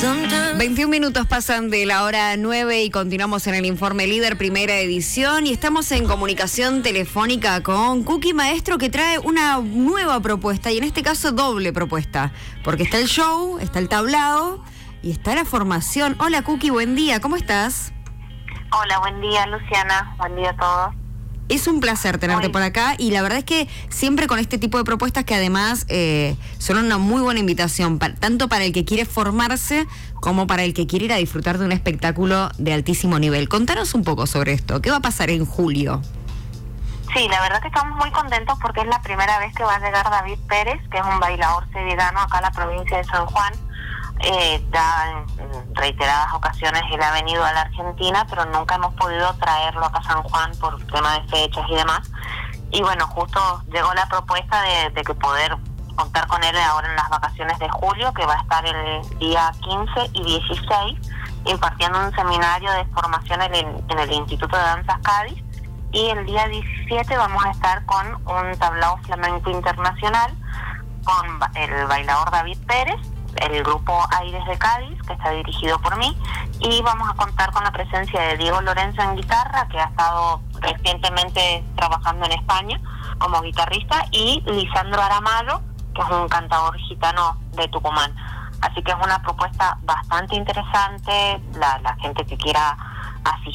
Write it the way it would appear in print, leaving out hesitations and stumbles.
21 minutos pasan de la hora 9 y continuamos en el Informe Líder, primera edición, y estamos en comunicación telefónica con Cookie Maestro, que trae una nueva propuesta, y en este caso doble propuesta, porque está el show, está el tablado y está la formación. Hola Cookie, buen día, ¿cómo estás? Hola, buen día Luciana, buen día a todos. Es un placer tenerte por acá, y la verdad es que siempre con este tipo de propuestas que además son una muy buena invitación, tanto para el que quiere formarse como para el que quiere ir a disfrutar de un espectáculo de altísimo nivel. Contanos un poco sobre esto, ¿qué va a pasar en julio? Sí, la verdad que estamos muy contentos porque es la primera vez que va a llegar David Pérez, que es un bailador sevillano acá a la provincia de San Juan. Ya en reiteradas ocasiones él ha venido a la Argentina, pero nunca hemos podido traerlo acá a San Juan por tema de fechas y demás. Y bueno, justo llegó la propuesta de que poder contar con él ahora en las vacaciones de julio, que va a estar el día 15 y 16 impartiendo un seminario de formación en el Instituto de Danzas Cádiz, y el día 17 vamos a estar con un tablao flamenco internacional con el bailador David Pérez, el grupo Aires de Cádiz, que está dirigido por mí, y vamos a contar con la presencia de Diego Lorenzo en guitarra, que ha estado recientemente trabajando en España como guitarrista, y Lisandro Aramayo, que es un cantador gitano de Tucumán. Así que es una propuesta bastante interesante. La gente que quiera asistir